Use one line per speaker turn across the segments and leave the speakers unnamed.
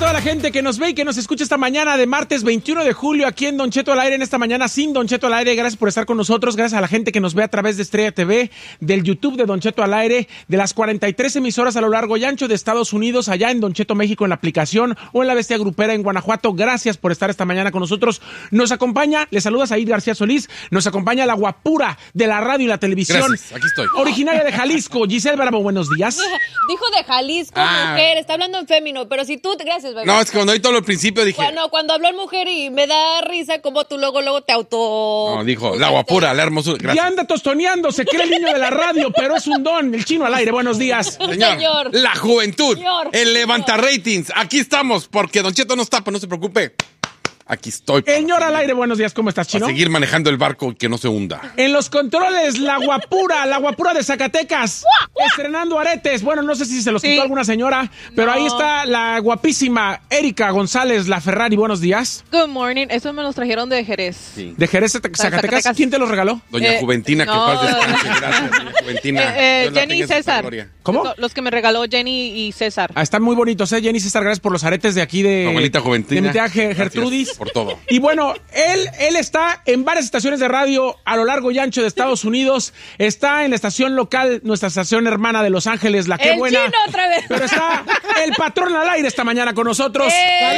toda la gente que nos ve y que nos escucha esta mañana de martes 21 de julio aquí en Don Cheto al Aire, en esta mañana sin Don Cheto al Aire. Gracias por estar con nosotros, gracias a la gente que nos ve a través de Estrella TV, del YouTube de Don Cheto al Aire, de las 43 emisoras a lo largo y ancho de Estados Unidos, allá en Don Cheto México en la aplicación o en la Bestia Grupera en Guanajuato. Gracias por estar esta mañana con nosotros. Nos acompaña, le saluda Said García Solís, nos acompaña la guapura de la radio y la televisión.
Gracias, aquí estoy.
Originaria de Jalisco, Giselle Bravo, buenos días.
Dijo de Jalisco, mujer, está hablando en fémino, pero si tú, gracias, bebé.
No, es que cuando oí todo al principio dije...
Cuando habló en mujer y me da risa como tú luego te auto...
No, dijo, la guapura, la hermosura. Gracias.
Ya anda tostoneando, se cree el niño de la radio, pero es un don. El Chino al Aire, buenos días.
Señor.
La juventud,
Señor.
el levanta ratings. Aquí estamos, porque Don Cheto nos tapa, no se preocupe. Aquí estoy.
Señor al Aire, buenos días, ¿cómo estás, Chino?
Para seguir manejando el barco y que no se hunda.
En los controles, la guapura de Zacatecas, estrenando aretes. Bueno, no sé si se los quitó alguna señora, pero ahí está la guapísima Erika González, la Ferrari, buenos días.
Good morning, eso me los trajeron de Jerez.
Sí.
¿De Jerez, Zacatecas? ¿Quién te los regaló?
Doña Juventina,
no.
que paz descanse. Gracias, doña Juventina.
Jenny y César.
¿Cómo?
Los que me regaló Jenny y César.
Están muy bonitos, Jenny César, gracias por los aretes de aquí de...
Abuelita Juventina.
De mi tía Gertrudis.
Por todo.
Y bueno, él está en varias estaciones de radio a lo largo y ancho de Estados Unidos. Está en la estación local, nuestra estación hermana de Los Ángeles, la que buena.
Chino otra vez.
Pero está el patrón al aire esta mañana con nosotros.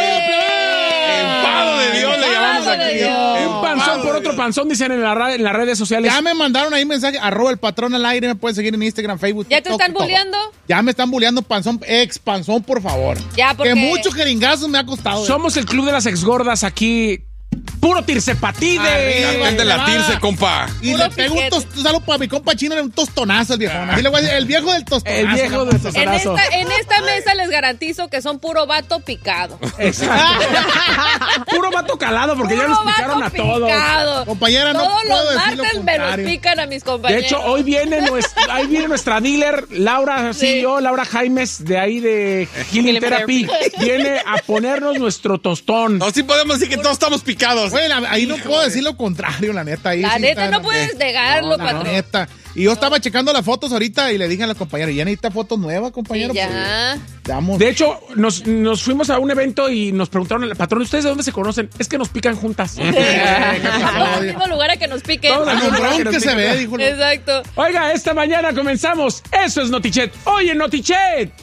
Enfado de Dios le llamamos aquí.
Un panzón por otro panzón, dicen en las redes sociales.
Ya me mandaron ahí mensaje, @elpatrón_al_aire, me pueden seguir en Instagram, Facebook,
¿Ya te
TikTok,
están
todo.
bulleando?
Ya me están bulleando, panzón, panzón, por favor.
Ya, porque...
Que muchos jeringazos me ha costado.
Somos el club de las exgordas aquí. Puro tircepatide.
Sartén de latirse, compa.
Y
Puro
le pego un
piquete.
saludo para mi compa Chino, un tostonazo el viejón. Así le voy a decir, el viejo del tostonazo.
El viejo del tostonazo.
En esta mesa les garantizo que son puro vato picado.
Exacto. Puro vato calado, porque ya nos picaron a todos.
Compañera, no
Todos
puedo
los
decir lo
martes me los
contrario.
pican a mis
De
compañeros.
hecho, hoy viene nuestra dealer, Laura, Laura Jaimes, de ahí de Healing Therapy. Viene a ponernos nuestro tostón.
No, sí podemos decir que todos estamos picados.
Bueno, ahí no puedo decir lo contrario, la neta. Ahí
La
sí
neta
está,
no puedes negarlo,
la
patrón.
neta. Y yo estaba checando las fotos ahorita y le dije a la compañera, ¿ya necesita fotos nuevas, compañero?
Sí, ya.
Vamos.
De hecho, nos fuimos a un evento y nos preguntaron al patrón, ¿ustedes de dónde se conocen? Es que nos pican juntas.
Vamos al mismo lugar a que nos piquen.
Vamos al mismo lugar
que se ve, dijo.
Exacto.
Oiga, esta mañana comenzamos. Eso es Notichet. Hoy en Notichet.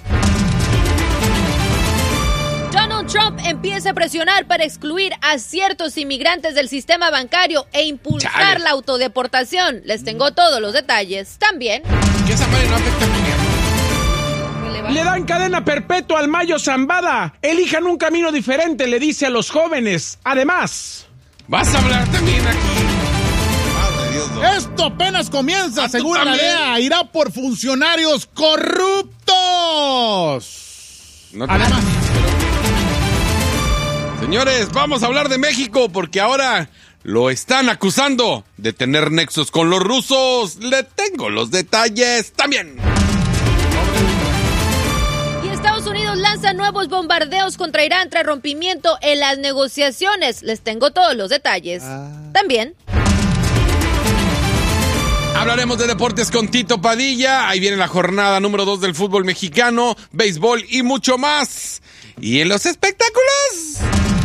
Donald Trump empieza a presionar para excluir a ciertos inmigrantes del sistema bancario e impulsar
Chale.
la autodeportación. Les tengo todos los detalles. También.
Que esa madre no afecta a mi
Le dan cadena perpetua al Mayo Zambada. Elijan un camino diferente, le dice a los jóvenes. Además,
vas a hablar también aquí. Madre Dios, no.
Esto apenas comienza, según la
también.
DEA, irá por funcionarios corruptos.
No te-
Además,
Señores, vamos a hablar de México porque ahora lo están acusando de tener nexos con los rusos. Le tengo los detalles también.
Y Estados Unidos lanza nuevos bombardeos contra Irán tras rompimiento en las negociaciones. Les tengo todos los detalles. También.
Hablaremos de deportes con Tito Padilla. Ahí viene la jornada número 2 del fútbol mexicano, béisbol y mucho más. Y en los espectáculos...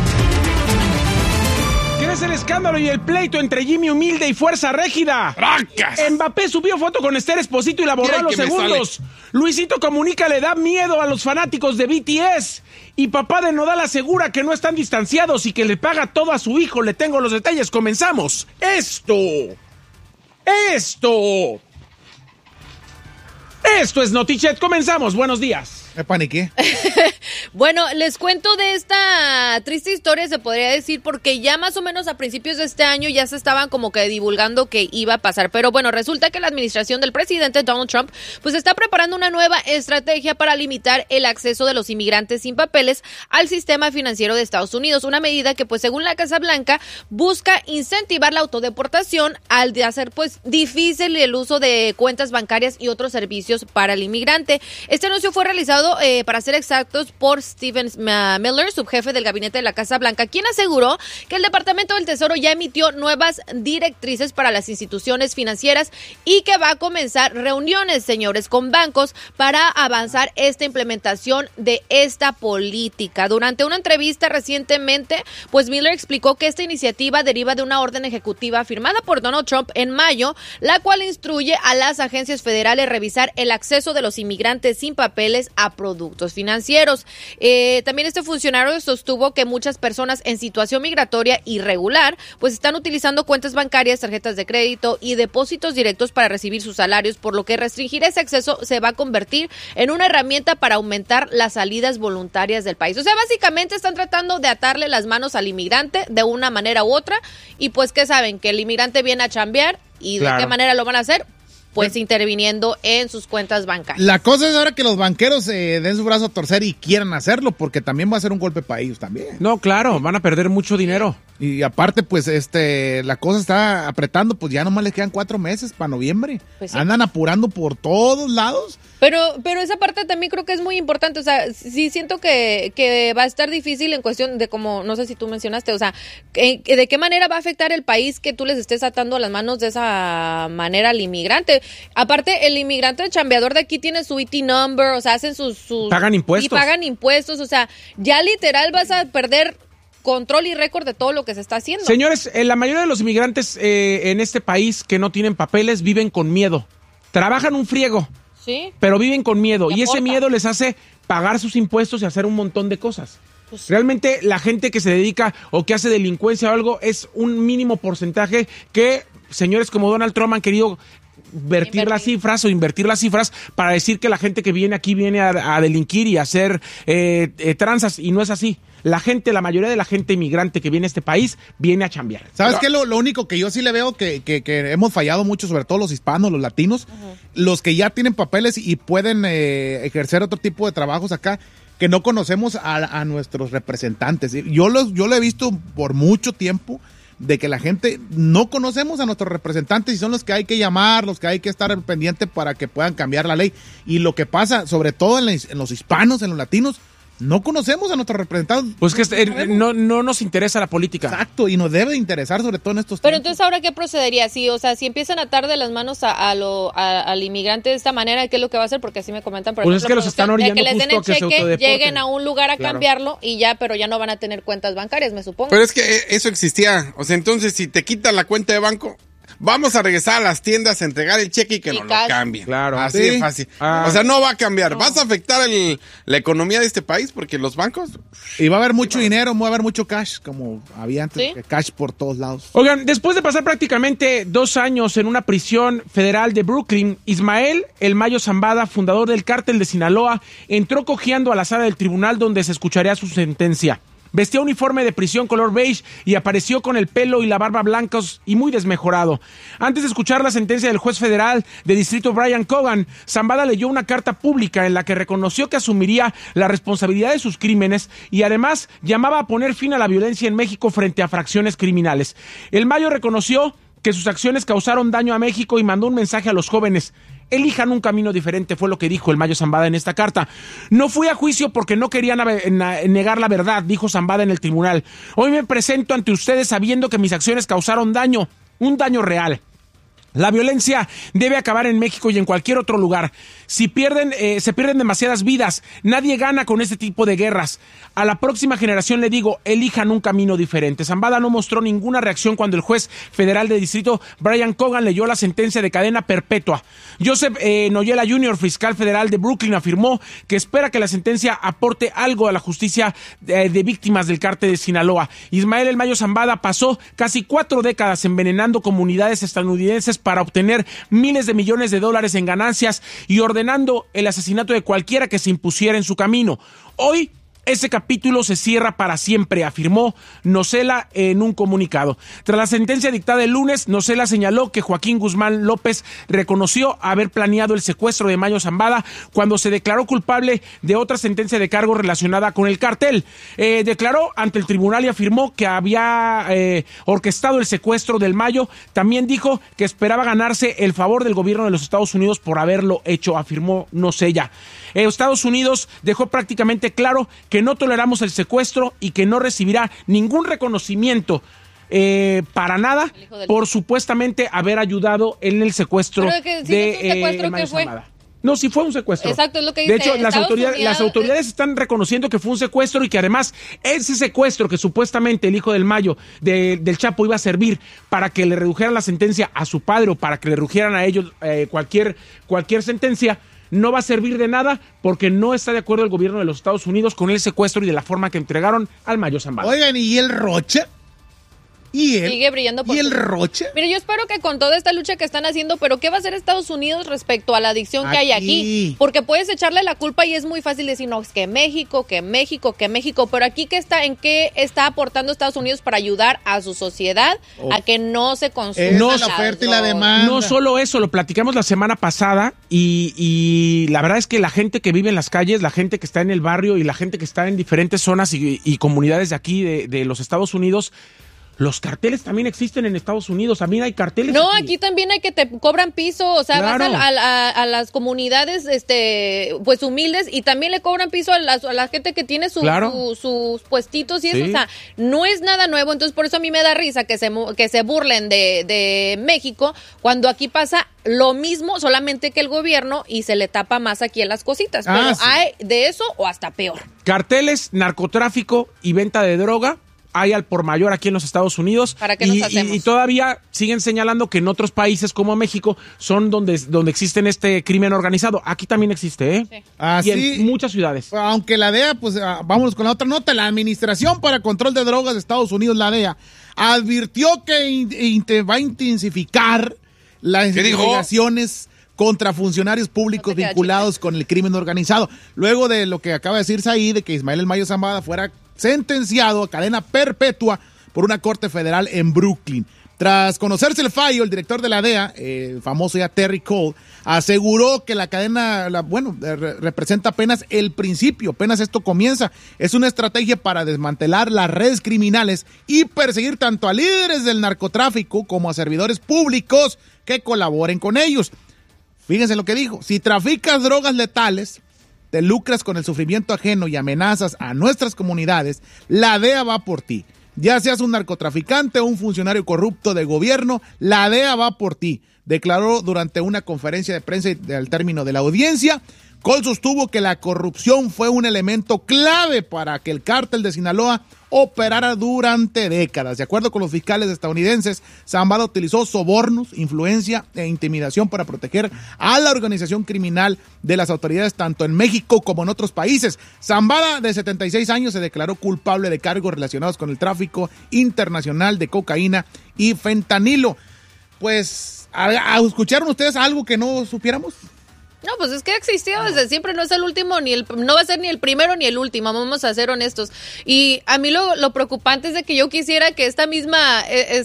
crece el escándalo y el pleito entre Jimmy Humilde y Fuerza Régida.
¡Bracas!
Mbappé subió foto con Esther Esposito y la borró
Mira
a los
que me
segundos. Luisito Comunica le da miedo a los fanáticos de BTS. Y papá de Nodal asegura que no están distanciados y que le paga todo a su hijo. Le tengo los detalles. Comenzamos. Esto es Notichet. Comenzamos. Buenos días.
me paniqué.
Bueno, les cuento de esta triste historia, se podría decir, porque ya más o menos a principios de este año ya se estaban como que divulgando que iba a pasar. Pero bueno, resulta que la administración del presidente Donald Trump pues está preparando una nueva estrategia para limitar el acceso de los inmigrantes sin papeles al sistema financiero de Estados Unidos. Una medida que pues según la Casa Blanca busca incentivar la autodeportación al de hacer pues difícil el uso de cuentas bancarias y otros servicios para el inmigrante. Este anuncio fue realizado, para ser exactos, por Stephen Miller, subjefe del gabinete de la Casa Blanca, quien aseguró que el Departamento del Tesoro ya emitió nuevas directrices para las instituciones financieras y que va a comenzar reuniones, señores, con bancos para avanzar esta implementación de esta política. Durante una entrevista recientemente, pues Miller explicó que esta iniciativa deriva de una orden ejecutiva firmada por Donald Trump en mayo, la cual instruye a las agencias federales revisar el acceso de los inmigrantes sin papeles a productos financieros. También este funcionario sostuvo que muchas personas en situación migratoria irregular pues están utilizando cuentas bancarias, tarjetas de crédito y depósitos directos para recibir sus salarios, por lo que restringir ese acceso se va a convertir en una herramienta para aumentar las salidas voluntarias del país. O sea, básicamente están tratando de atarle las manos al inmigrante de una manera u otra, y pues que saben que el inmigrante viene a chambear, y de qué manera lo van a hacer, pues interviniendo en sus cuentas bancarias. La
cosa es ahora que los banqueros den su brazo a torcer y quieran hacerlo, porque también va a ser un golpe para ellos también.
No, claro, van a perder mucho dinero.
Y aparte, pues, la cosa está apretando, pues ya nomás les quedan 4 meses para noviembre. Pues sí. Andan apurando por todos lados.
Pero esa parte también creo que es muy importante, o sea, sí siento que va a estar difícil en cuestión de como, no sé si tú mencionaste, o sea, de qué manera va a afectar el país que tú les estés atando las manos de esa manera al inmigrante. Aparte, el inmigrante, el chambeador de aquí tiene su IT number, o sea, hacen sus...
Pagan impuestos.
Y pagan impuestos, o sea, ya literal vas a perder control y récord de todo lo que se está haciendo.
Señores, la mayoría de los inmigrantes en este país que no tienen papeles viven con miedo. Trabajan un friego. Sí. Pero viven con miedo y ese miedo les hace pagar sus impuestos y hacer un montón de cosas. Pues, realmente la gente que se dedica o que hace delincuencia o algo es un mínimo porcentaje que señores como Donald Trump han querido invertir las cifras para decir que la gente que viene aquí viene a delinquir y a hacer tranzas, y no es así. La mayoría de la gente inmigrante que viene a este país viene a chambear.
¿Sabes qué? Lo único que yo sí le veo que hemos fallado mucho, sobre todo los hispanos, los latinos, los que ya tienen papeles y pueden ejercer otro tipo de trabajos acá, que no conocemos a nuestros representantes. Yo lo he visto por mucho tiempo, de que la gente no conocemos a nuestros representantes y son los que hay que llamar, los que hay que estar pendiente para que puedan cambiar la ley. Y lo que pasa, sobre todo en los hispanos, en los latinos, no conocemos a nuestros representantes.
Pues que no nos interesa la política.
Exacto, y nos debe de interesar sobre todo en estos
tiempos. Pero entonces, ¿ahora qué procedería? Si empiezan a atar de las manos al inmigrante de esta manera, ¿qué es lo que va a hacer? Porque así me comentan, por
pues
ejemplo,
es que los están orillando
que les den el
justo a que
cheque,
se autodeporten.
lleguen a un lugar a cambiarlo y ya, pero ya no van a tener cuentas bancarias, me supongo.
Pero es que eso existía. O sea, entonces, si te quitan la cuenta de banco, vamos a regresar a las tiendas a entregar el cheque y que nos lo cambien.
Claro.
Así de fácil. O sea, no va a cambiar. No. Vas a afectar la economía de este país porque los bancos...
Y va a haber mucho dinero, va a haber mucho cash, como había antes, cash por todos lados.
Oigan, después de pasar prácticamente 2 años en una prisión federal de Brooklyn, Ismael El Mayo Zambada, fundador del cártel de Sinaloa, entró cojeando a la sala del tribunal donde se escucharía su sentencia. Vestía uniforme de prisión color beige y apareció con el pelo y la barba blancos y muy desmejorado. Antes de escuchar la sentencia del juez federal de distrito Brian Cogan, Zambada leyó una carta pública en la que reconoció que asumiría la responsabilidad de sus crímenes y además llamaba a poner fin a la violencia en México frente a fracciones criminales. El Mayo reconoció que sus acciones causaron daño a México y mandó un mensaje a los jóvenes. Elijan un camino diferente, fue lo que dijo el Mayo Zambada en esta carta. No fui a juicio porque no quería negar la verdad, dijo Zambada en el tribunal. Hoy me presento ante ustedes sabiendo que mis acciones causaron daño, un daño real. La violencia debe acabar en México y en cualquier otro lugar. Se pierden demasiadas vidas. Nadie gana con este tipo de guerras. A la próxima generación le digo, elijan un camino diferente. Zambada no mostró ninguna reacción cuando el juez federal de distrito Brian Cogan leyó la sentencia de cadena perpetua. Joseph Noyela Jr., fiscal federal de Brooklyn, afirmó que espera que la sentencia aporte algo a la justicia de víctimas del cártel de Sinaloa. Ismael El Mayo Zambada pasó casi 4 décadas envenenando comunidades estadounidenses para obtener miles de millones de dólares en ganancias y ordenando el asesinato de cualquiera que se impusiera en su camino. Hoy, ese capítulo se cierra para siempre, afirmó Nocela en un comunicado. Tras la sentencia dictada el lunes, Nocela señaló que Joaquín Guzmán López reconoció haber planeado el secuestro de Mayo Zambada cuando se declaró culpable de otra sentencia de cargo relacionada con el cartel. Declaró ante el tribunal y afirmó que había orquestado el secuestro del Mayo. También dijo que esperaba ganarse el favor del gobierno de los Estados Unidos por haberlo hecho, afirmó Nocella. Estados Unidos dejó prácticamente claro que no toleramos el secuestro y que no recibirá ningún reconocimiento para nada por supuestamente haber ayudado en el secuestro de Mayo Zambada. No, sí fue un secuestro.
Exacto, es lo que dice.
De hecho, las autoridades están reconociendo que fue un secuestro y que además ese secuestro que supuestamente el hijo del Mayo, del Chapo, iba a servir para que le redujeran la sentencia a su padre o para que le redujeran a ellos cualquier sentencia, no va a servir de nada porque no está de acuerdo el gobierno de los Estados Unidos con el secuestro y de la forma que entregaron al Mayo Zambada.
Oigan, ¿y el Rocha? ¿Y él?
Sigue brillando por
¿Y el Rocha?
Mira, yo espero que con toda esta lucha que están haciendo, pero ¿qué va a hacer Estados Unidos respecto a la adicción que hay aquí? Porque puedes echarle la culpa y es muy fácil decir, no, es que México, pero aquí ¿en qué está aportando Estados Unidos para ayudar a su sociedad a que no se consuma?
No, la oferta y la demanda.
No solo eso, lo platicamos la semana pasada y la verdad es que la gente que vive en las calles, la gente que está en el barrio y la gente que está en diferentes zonas y comunidades de aquí, de los Estados Unidos, los carteles también existen en Estados Unidos, también hay carteles.
No, aquí también hay que te cobran piso, o sea,
claro.
Vas a las comunidades pues humildes y también le cobran piso a la gente que tiene sus puestitos y eso, o sea, no es nada nuevo, entonces por eso a mí me da risa que se burlen de México cuando aquí pasa lo mismo, solamente que el gobierno y se le tapa más aquí en las cositas, pero hay de eso o hasta peor.
Carteles, narcotráfico y venta de droga hay al por mayor aquí en los Estados Unidos.
¿Para qué nos hacemos?
Y todavía siguen señalando que en otros países como México son donde existen este crimen organizado. Aquí también existe, ¿eh? Sí. Y en muchas ciudades.
Aunque la DEA, pues vámonos con la otra nota. La Administración para Control de Drogas de Estados Unidos, la DEA, advirtió que va a intensificar las investigaciones contra funcionarios públicos vinculados con el crimen organizado. Luego de lo que acaba de decirse ahí, de que Ismael El Mayo Zambada fuera sentenciado a cadena perpetua por una corte federal en Brooklyn. Tras conocerse el fallo, el director de la DEA, el famoso ya Terry Cole, aseguró que la cadena, representa apenas el principio, apenas esto comienza. Es una estrategia para desmantelar las redes criminales y perseguir tanto a líderes del narcotráfico como a servidores públicos que colaboren con ellos. Fíjense lo que dijo: si traficas drogas letales, te lucras con el sufrimiento ajeno y amenazas a nuestras comunidades, la DEA va por ti. Ya seas un narcotraficante o un funcionario corrupto de gobierno, la DEA va por ti, declaró durante una conferencia de prensa al término de la audiencia. Cole sostuvo que la corrupción fue un elemento clave para que el cártel de Sinaloa operara durante décadas. De acuerdo con los fiscales estadounidenses, Zambada utilizó sobornos, influencia e intimidación para proteger a la organización criminal de las autoridades tanto en México como en otros países. Zambada, de 76 años, se declaró culpable de cargos relacionados con el tráfico internacional de cocaína y fentanilo. Pues, ¿escucharon ustedes algo que no supiéramos?
No, pues es que ha existido desde siempre, no es el último, no va a ser ni el primero ni el último, vamos a ser honestos. Y a mí lo preocupante es de que yo quisiera que esta misma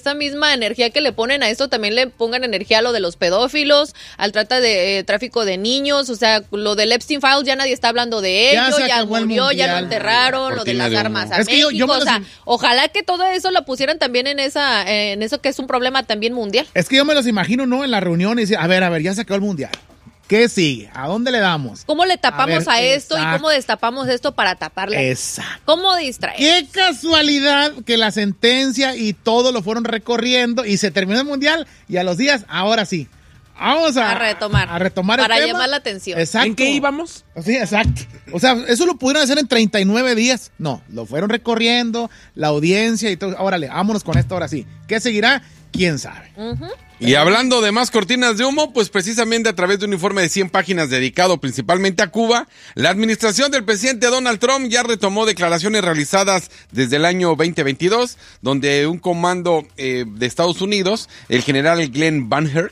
energía que le ponen a esto también le pongan energía a lo de los pedófilos, al tráfico de niños, o sea, lo del Epstein Files ya nadie está hablando de ello, ya murió, ya lo enterraron, lo de las armas a México, o sea, ojalá que todo eso lo pusieran también en eso que es un problema también mundial.
Es que yo me los imagino, ¿no? En la reunión y decir, a ver, ya se acabó el mundial. ¿Qué sigue? ¿A dónde le damos?
¿Cómo le tapamos a esto y cómo destapamos esto para taparle?
Exacto.
¿Cómo distraer?
Qué casualidad que la sentencia y todo lo fueron recorriendo y se terminó el mundial y a los días, ahora sí. Vamos a retomar el tema.
Para llamar la atención.
Exacto.
¿En qué íbamos?
Sí, exacto. O sea, eso lo pudieron hacer en 39 días. No, lo fueron recorriendo, la audiencia y todo. Órale, vámonos con esto ahora sí. ¿Qué seguirá? ¿Quién sabe?
Y hablando de más cortinas de humo, pues precisamente a través de un informe de 100 páginas dedicado principalmente a Cuba, la administración del presidente Donald Trump ya retomó declaraciones realizadas desde el año 2022, donde un comando de Estados Unidos, el general Glenn Van Herk,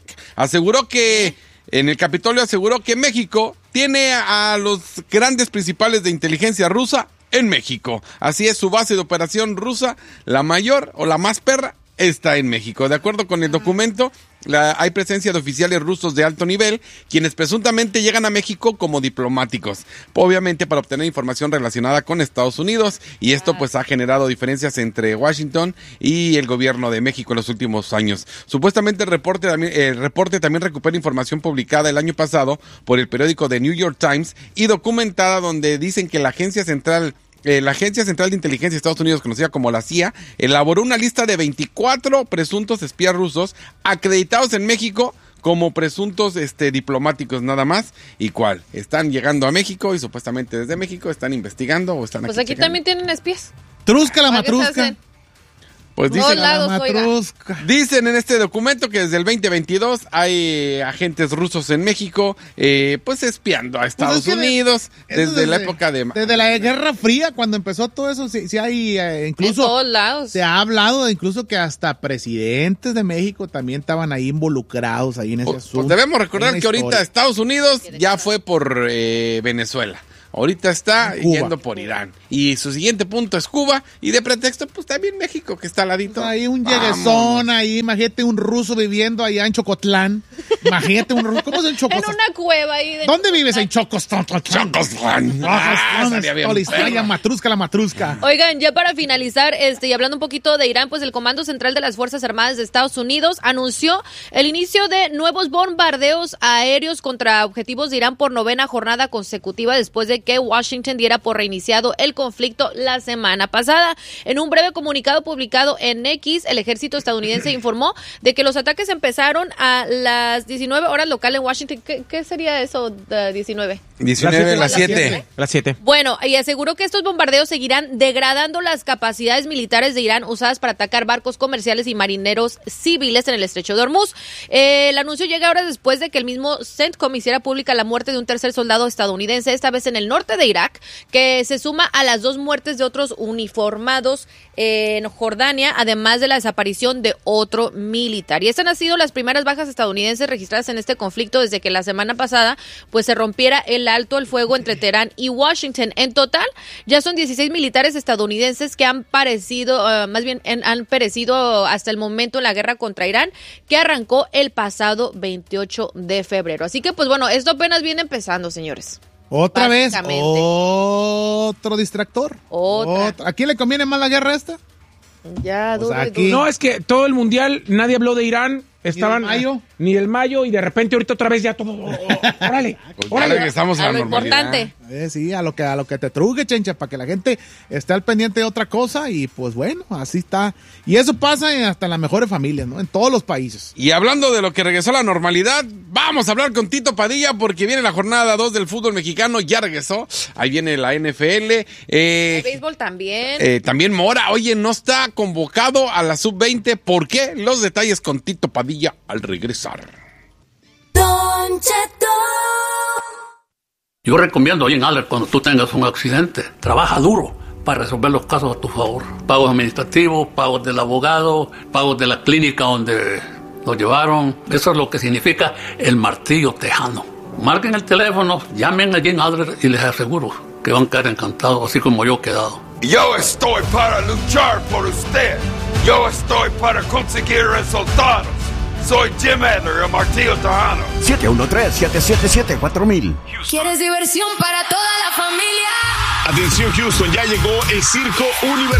en el Capitolio aseguró que México tiene a los grandes principales de inteligencia rusa en México. Así es, su base de operación rusa, la mayor o la más perra, está en México. De acuerdo con el documento, hay presencia de oficiales rusos de alto nivel, quienes presuntamente llegan a México como diplomáticos, obviamente para obtener información relacionada con Estados Unidos, y esto pues ha generado diferencias entre Washington y el gobierno de México en los últimos años. Supuestamente el reporte también recupera información publicada el año pasado por el periódico The New York Times y documentada, donde dicen que la Agencia Central de Inteligencia de Estados Unidos, conocida como la CIA, elaboró una lista de 24 presuntos espías rusos acreditados en México como presuntos diplomáticos nada más. ¿Y cuál? Están llegando a México y supuestamente desde México están investigando o están
Pues aquí también tienen espías.
Trusca la
¿Para qué se
matrusca.
hacen?
Pues
Todos
dicen,
lados,
matrusca.
dicen en este documento que desde el 2022 hay agentes rusos en México, pues espiando a Estados
Pues es que
Unidos desde la época de...
Desde la Guerra Fría, cuando empezó todo eso, sí hay
En
incluso...
todos lados.
Se ha hablado de incluso que hasta presidentes de México también estaban ahí involucrados ahí en ese asunto.
Pues debemos recordar
En la
que ahorita
historia.
Estados Unidos ya fue por Venezuela. Ahorita está
Cuba.
yendo por Irán. Y su siguiente punto es Cuba. Y de pretexto, pues también México, que está al ladito.
Ahí un
Vámonos.
lleguesón, ahí, imagínate un ruso viviendo allá en Chocotlán. Imagínate un ruso. ¿Cómo es en
En
Chocotlán?
una cueva ahí.
¿Dónde vives en Chocotlán?
Chocoslan. Estaría bien
Toda la historia,
perra.
matrusca la matrusca.
Oigan, ya para finalizar, y hablando un poquito de Irán, pues el Comando Central de las Fuerzas Armadas de Estados Unidos anunció el inicio de nuevos bombardeos aéreos contra objetivos de Irán por 9ª jornada consecutiva después de que Washington diera por reiniciado el conflicto la semana pasada. En un breve comunicado publicado en X, el ejército estadounidense informó de que los ataques empezaron a las 19 horas local en Washington. ¿Qué sería eso, 19?
19 a las 7.
A las 7.
Bueno, y aseguró que estos bombardeos seguirán degradando las capacidades militares de Irán usadas para atacar barcos comerciales y marineros civiles en el estrecho de Hormuz. El anuncio llega horas después de que el mismo CENTCOM hiciera pública la muerte de un tercer soldado estadounidense, esta vez en el norte de Irak, que se suma a las 2 muertes de otros uniformados en Jordania, además de la desaparición de otro militar. Y estas han sido las primeras bajas estadounidenses registradas en este conflicto desde que la semana pasada pues se rompiera el alto el fuego entre Teherán y Washington. En total, ya son 16 militares estadounidenses que han perecido hasta el momento en la guerra contra Irán, que arrancó el pasado 28 de febrero. Así que, pues bueno, esto apenas viene empezando, señores.
Otra vez,
Básicamente.
otro distractor.
Otra.
¿A quién le conviene más la guerra esta?
Ya,
Pues
duro y
aquí-
duro.
No, es que todo el mundial, nadie habló de Irán. Estaban
mayo?
ni del mayo, y de repente ahorita otra vez ya todo. Órale,
Pues ya
órale.
regresamos a
A
la
lo
normalidad.
importante.
Sí, a lo que te truque, chencha, para que la gente esté al pendiente de otra cosa y pues bueno, así está. Y eso pasa hasta en las mejores familias, ¿no? En todos los países.
Y hablando de lo que regresó a la normalidad, vamos a hablar con Tito Padilla porque viene la jornada 2 del fútbol mexicano, ya regresó. Ahí viene la NFL.
El béisbol también.
También Mora, oye, no está convocado a la sub-20. ¿Por qué? Los detalles con Tito Padilla al regresar.
Don Cheto.
Yo recomiendo hoy en Aller, cuando tú tengas un accidente, trabaja duro para resolver los casos a tu favor. Pagos administrativos, pagos del abogado, pagos de la clínica donde lo llevaron. Eso es lo que significa el martillo tejano. Marquen el teléfono, llamen a Jane Adler y les aseguro que van a quedar encantados, así como yo he quedado.
Yo estoy para luchar por usted. Yo estoy para conseguir resultados. Soy Jim Adler, el martillo tejano.
713-777-4000.
¿Quieres diversión para toda la familia?
Atención Houston, ya llegó el Circo Universal.